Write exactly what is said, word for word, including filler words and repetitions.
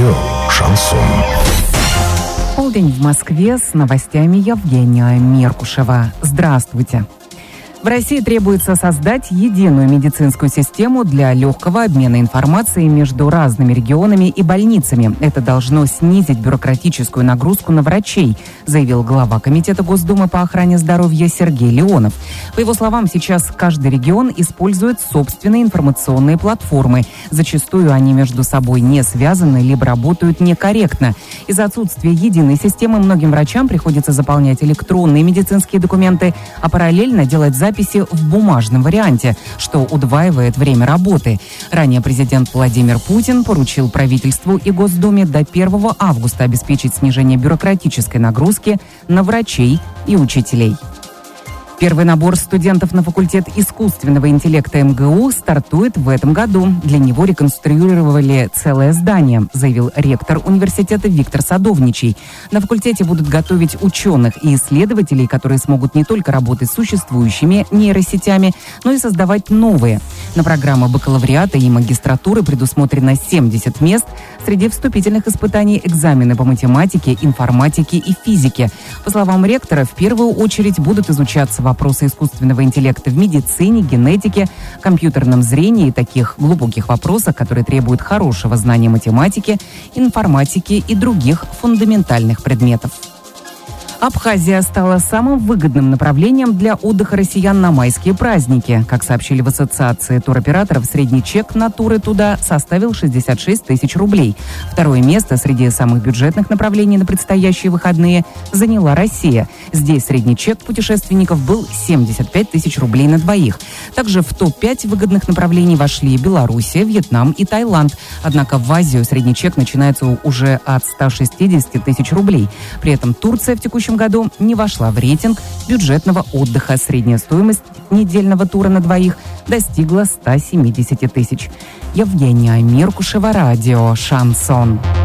Радио «Шансон». Полдень в Москве, с новостями Евгения Меркушева. Здравствуйте. В России требуется создать единую медицинскую систему для легкого обмена информацией между разными регионами и больницами. Это должно снизить бюрократическую нагрузку на врачей, заявил глава Комитета Госдумы по охране здоровья Сергей Леонов. По его словам, сейчас каждый регион использует собственные информационные платформы. Зачастую они между собой не связаны, либо работают некорректно. Из-за отсутствия единой системы многим врачам приходится заполнять электронные медицинские документы, а параллельно делать записи в бумажном варианте, что удваивает время работы. Ранее президент Владимир Путин поручил правительству и Госдуме до первого августа обеспечить снижение бюрократической нагрузки на врачей и учителей. Первый набор студентов на факультет искусственного интеллекта эм гэ у стартует в этом году. Для него реконструировали целое здание, заявил ректор университета Виктор Садовничий. На факультете будут готовить ученых и исследователей, которые смогут не только работать с существующими нейросетями, но и создавать новые. На программы бакалавриата и магистратуры предусмотрено семьдесят мест. Среди вступительных испытаний экзамены по математике, информатике и физике. По словам ректора, в первую очередь будут изучаться вопросы искусственного интеллекта в медицине, генетике, компьютерном зрении и таких глубоких вопросах, которые требуют хорошего знания математики, информатики и других фундаментальных предметов. Абхазия стала самым выгодным направлением для отдыха россиян на майские праздники. Как сообщили в Ассоциации туроператоров, средний чек на туры туда составил шестьдесят шесть тысяч рублей. Второе место среди самых бюджетных направлений на предстоящие выходные заняла Россия. Здесь средний чек путешественников был семьдесят пять тысяч рублей на двоих. Также в топ пять выгодных направлений вошли Белоруссия, Вьетнам и Таиланд. Однако в Азию средний чек начинается уже от ста шестидесяти тысяч рублей. При этом Турция в текущем году не вошла в рейтинг бюджетного отдыха. Средняя стоимость недельного тура на двоих достигла ста семидесяти тысяч. Евгения Меркушева, радио «Шансон».